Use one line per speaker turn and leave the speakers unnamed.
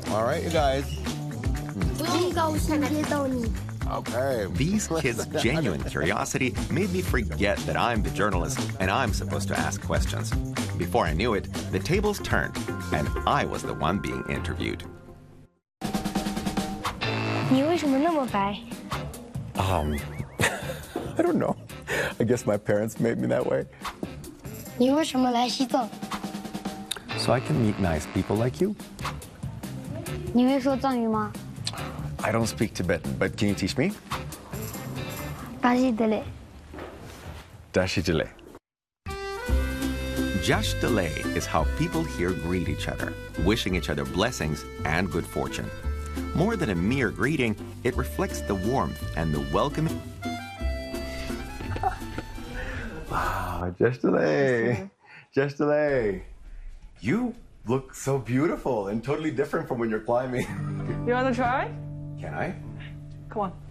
All right, you guys. Okay.
These kids' genuine curiosity made me forget that I'm the journalist and I'm supposed to ask questions. Before I knew it, the tables turned, and I was the one being interviewed.
你为什么那么白？
I don't know. I guess my parents made me that way.
你为什么来西藏？
So I can meet nice people like you.
你会说藏语吗？
I don't speak Tibetan, but can you teach me?
巴西德勒。
Dashi Jile.
Jash Delay is how people here greet each other, wishing each other blessings and good fortune. More than a mere greeting, it reflects the warmth and the welcoming.
Wow, Jash Delay. Jash Delay. You look so beautiful and totally different from when you're climbing.
You want to try?
Can I?
Come on.